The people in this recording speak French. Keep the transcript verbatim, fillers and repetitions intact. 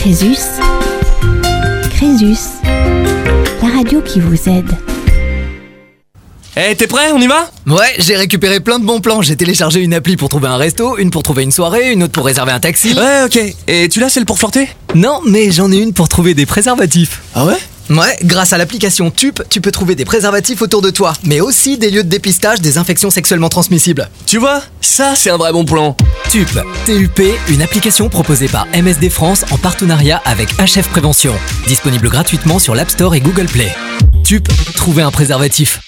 Crésus. Crésus. La radio qui vous aide. Eh, hey, t'es prêt? On y va? Ouais, j'ai récupéré plein de bons plans. J'ai téléchargé une appli pour trouver un resto, une pour trouver une soirée, une autre pour réserver un taxi. Ouais, ok. Et tu l'as celle pour flirter? Non, mais j'en ai une pour trouver des préservatifs. Ah ouais? Ouais, grâce à l'application T U P, tu peux trouver des préservatifs autour de toi, mais aussi des lieux de dépistage des infections sexuellement transmissibles. Tu vois, ça c'est un vrai bon plan. T U P, T U P, une application proposée par M S D France en partenariat avec H F Prévention. Disponible gratuitement sur l'App Store et Google Play. T U P, trouver un préservatif.